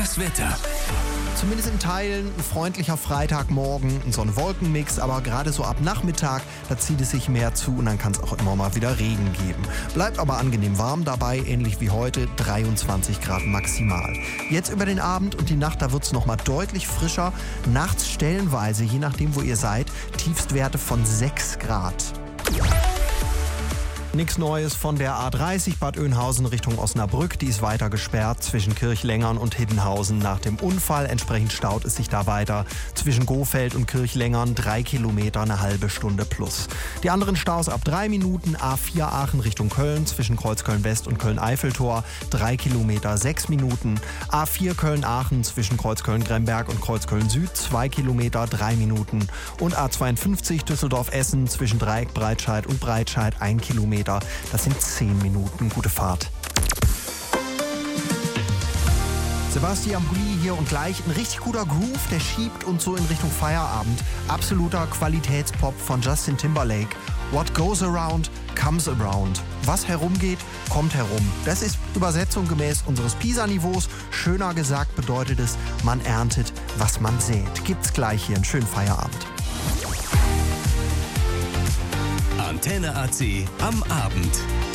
Das Wetter. Zumindest in Teilen ein freundlicher Freitagmorgen, ein Sonne-Wolken-Mix, aber gerade so ab Nachmittag, da zieht es sich mehr zu und dann kann es auch immer mal wieder Regen geben. Bleibt aber angenehm warm dabei, ähnlich wie heute, 23 Grad maximal. Jetzt über den Abend und die Nacht, da wird es nochmal deutlich frischer. Nachts stellenweise, je nachdem wo ihr seid, Tiefstwerte von 6 Grad. Nichts Neues von der A30 Bad Oeynhausen Richtung Osnabrück. Die ist weiter gesperrt zwischen Kirchlengern und Hiddenhausen nach dem Unfall. Entsprechend staut es sich da weiter. Zwischen Gohfeld und Kirchlengern 3 Kilometer, eine halbe Stunde plus. Die anderen Staus ab 3 Minuten. A4 Aachen Richtung Köln zwischen Kreuzköln West und Köln-Eiffeltor 3 Kilometer, 6 Minuten. A4 Köln-Aachen zwischen Kreuzköln-Gremberg und Kreuzköln Süd 2 Kilometer, 3 Minuten. Und A52 Düsseldorf-Essen zwischen Dreieck Breitscheid und Breitscheid 1 Kilometer. Das sind 10 Minuten. Gute Fahrt. Sebastian Bouilly hier und gleich ein richtig guter Groove, der schiebt uns so in Richtung Feierabend. Absoluter Qualitätspop von Justin Timberlake. What goes around, comes around. Was herumgeht, kommt herum. Das ist Übersetzung gemäß unseres PISA-Niveaus. Schöner gesagt bedeutet es, man erntet, was man sät. Gibt's gleich hier einen schönen Feierabend. Antenne AC am Abend.